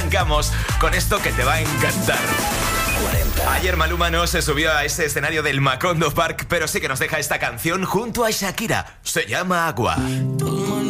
arrancamos con esto que te va a encantar. 40. Ayer Maluma no se subió a ese escenario del Macondo Park, pero sí que nos deja esta canción junto a Shakira. Se llama Agua. Todo